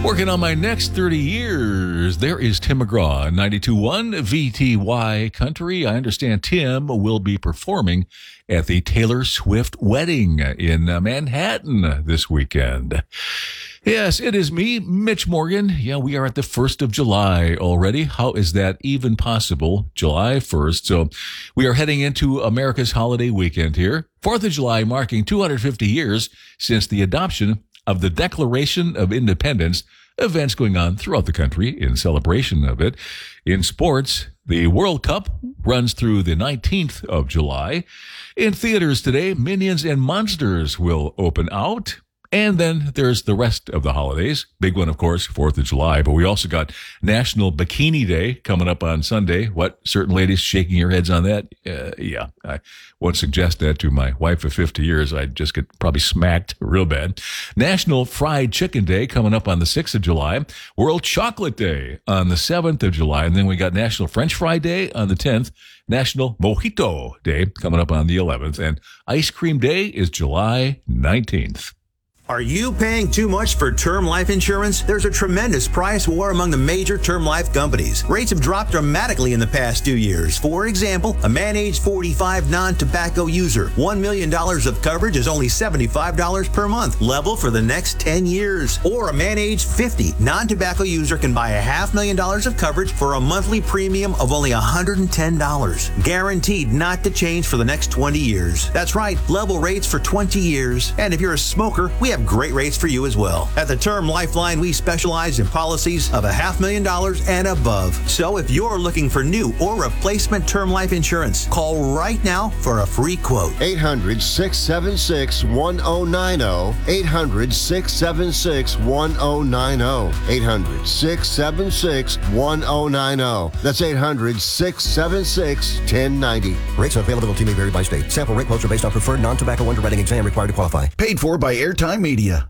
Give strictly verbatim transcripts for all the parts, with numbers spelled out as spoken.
Working on my next thirty years, there is Tim McGraw, ninety-two point one V T Y Country. I understand Tim will be performing at the Taylor Swift wedding in uh, Manhattan this weekend. Yes, it is me, Mitch Morgan. Yeah, we are at the first of July already. How is that even possible? July first. So we are heading into America's holiday weekend here. fourth of July marking two hundred fifty years since the adoption of the Declaration of Independence, events going on throughout the country in celebration of it. In sports, the World Cup runs through the nineteenth of July. In theaters today, Minions and Monsters will open out. And then there's the rest of the holidays. Big one, of course, fourth of July. But we also got National Bikini Day coming up on Sunday. What? Certain ladies shaking your heads on that? Uh, yeah. I won't suggest that to my wife of fifty years. I'd just get probably smacked real bad. National Fried Chicken Day coming up on the sixth of July. World Chocolate Day on the seventh of July. And then we got National French Fry Day on the tenth. National Mojito Day coming up on the eleventh. And Ice Cream Day is July nineteenth. Are you paying too much for term life insurance? There's a tremendous price war among the major term life companies. Rates have dropped dramatically in the past two years. For example, a man age forty-five non-tobacco user, one million dollars of coverage is only seventy-five dollars per month, level for the next ten years. Or a man age fifty non-tobacco user can buy a half million dollars of coverage for a monthly premium of only one hundred ten dollars. Guaranteed not to change for the next twenty years. That's right, level rates for twenty years. And if you're a smoker, we have great rates for you as well. At the Term Lifeline, we specialize in policies of a half million dollars and above. So if you're looking for new or replacement term life insurance, call right now for a free quote. eight hundred, six seven six, one oh nine oh. eight hundred, six seven six, one oh nine oh. eight hundred, six seven six, one oh nine oh. That's eight hundred, six seven six, one oh nine oh. Rates availability may vary by state. Sample rate quotes are based on preferred non-tobacco underwriting exam required to qualify. Paid for by Airtime Media.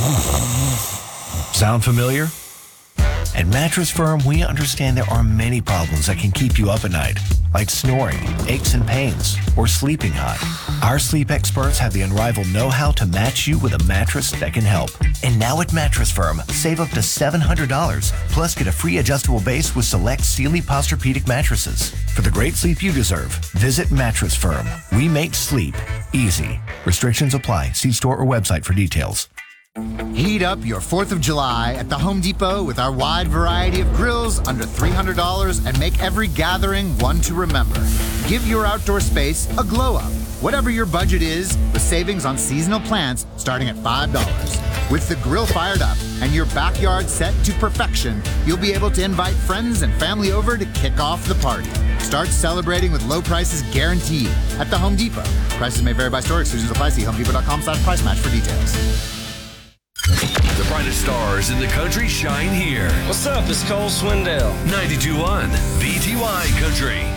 Sound familiar? At Mattress Firm, we understand there are many problems that can keep you up at night, like snoring, aches and pains, or sleeping hot. Our sleep experts have the unrivaled know-how to match you with a mattress that can help. And now at Mattress Firm, save up to seven hundred dollars, plus get a free adjustable base with select Sealy Posturepedic mattresses. For the great sleep you deserve, visit Mattress Firm. We make sleep easy. Restrictions apply. See store or website for details. Heat up your fourth of July at the Home Depot with our wide variety of grills under three hundred dollars and make every gathering one to remember. Give your outdoor space a glow up. Whatever your budget is, with savings on seasonal plants starting at five dollars. With the grill fired up and your backyard set to perfection, you'll be able to invite friends and family over to kick off the party. Start celebrating with low prices guaranteed at the Home Depot. Prices may vary by store. Exclusions apply. See homedepot.com slash price match for details. The brightest stars in the country shine here. What's up? It's Cole Swindell. ninety-two point one V T Y Country.